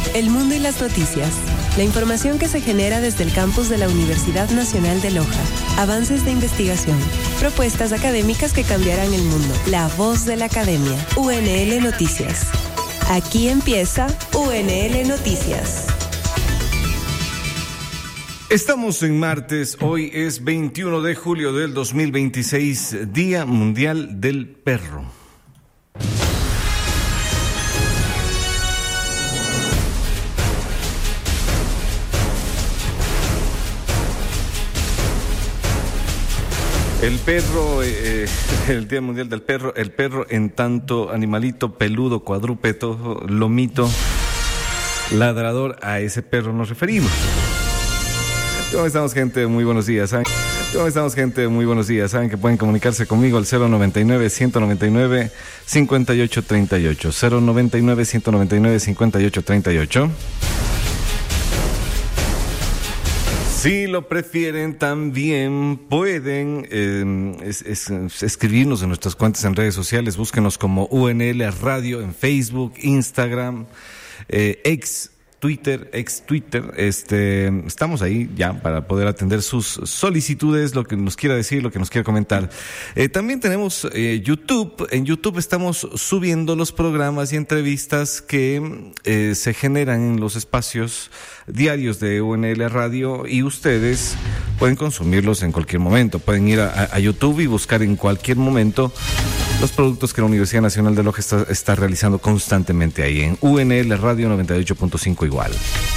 El mundo y las noticias. La información que se genera desde el campus de la Universidad Nacional de Loja. Avances de investigación. Propuestas académicas que cambiarán el mundo. La voz de la academia. UNL Noticias. Aquí empieza UNL Noticias. Estamos en martes, hoy es 21 de julio del 2026, Día Mundial del Perro. El perro, el Día Mundial del Perro, el perro en tanto animalito peludo, cuadrúpedo, lomito, ladrador, a ese perro nos referimos. ¿Cómo estamos, gente? Muy buenos días. ¿Cómo estamos, gente? Muy buenos días. Saben que pueden comunicarse conmigo al 099-199-5838. 099-199-5838. Si lo prefieren, también pueden escribirnos en nuestras cuentas en redes sociales. Búsquenos como UNL Radio en Facebook, Instagram, ex Twitter. Estamos ahí ya para poder atender sus solicitudes, lo que nos quiera decir, lo que nos quiera comentar. También tenemos YouTube. En YouTube estamos subiendo los programas y entrevistas que se generan en los espacios diarios de UNL Radio, y ustedes pueden consumirlos en cualquier momento. Pueden ir a YouTube y buscar en cualquier momento los productos que la Universidad Nacional de Loja está realizando constantemente ahí en UNL Radio 98.5 igual.